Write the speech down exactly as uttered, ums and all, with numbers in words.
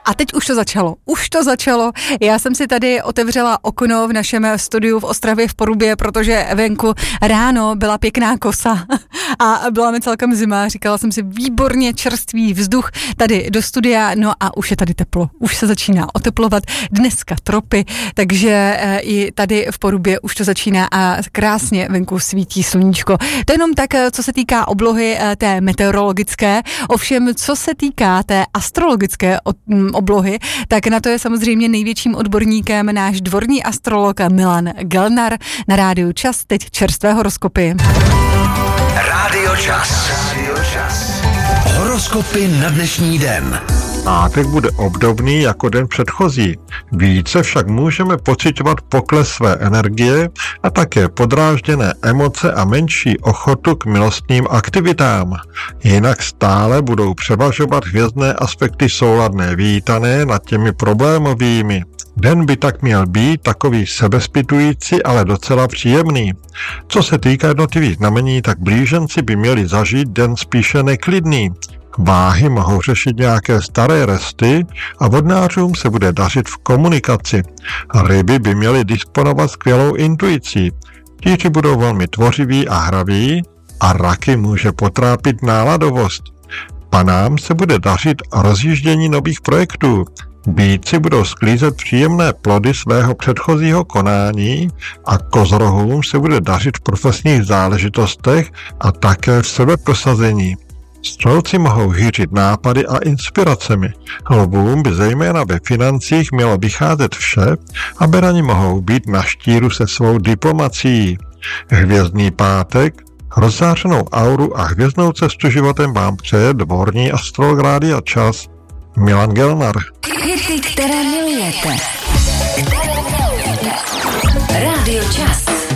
A teď už to začalo, už to začalo. Já jsem si tady otevřela okno v našem studiu v Ostravě v Porubě, protože venku ráno byla pěkná kosa a byla mi celkem zima. Říkala jsem si výborně čerstvý vzduch tady do studia, no a už je tady teplo. Už se začíná oteplovat, dneska tropy, takže i tady v Porubě už to začíná a krásně venku svítí sluníčko. To jenom tak, co se týká oblohy té meteorologické, ovšem co se týká té astrologické oblohy, tak na to je samozřejmě největším odborníkem náš dvorní astrolog Milan Gelnar na Rádiu Čas, teď čerstvé horoskopy. Rádio Čas. Rádio Čas. Horoskopy na dnešní den. Pátek bude obdobný jako den předchozí. Více však můžeme pociťovat pokles své energie a také podrážděné emoce a menší ochotu k milostným aktivitám. Jinak stále budou převažovat hvězdné aspekty souladné vítané nad těmi problémovými. Den by tak měl být takový sebezpitující, ale docela příjemný. Co se týká jednotlivých znamení, tak blíženci by měli zažít den spíše neklidný. Váhy mohou řešit nějaké staré resty a vodnářům se bude dařit v komunikaci. Ryby by měly disponovat skvělou intuicí. Tíči budou velmi tvořiví a hraví a raky může potrápit náladovost. Panám se bude dařit rozjíždění nových projektů. Býci budou sklízet příjemné plody svého předchozího konání a kozorohům se bude dařit v profesních záležitostech a také v sebeprosazení. Střelci mohou hýřit nápady a inspiracemi. Lvům by zejména ve financích mělo vycházet vše a berani mohou být na štíru se svou diplomacií. Hvězdný pátek, rozzářenou auru a hvězdnou cestu životem vám přeje dvorní astrolog Rádia Čas Milan Gelnar. Hity, které milujete.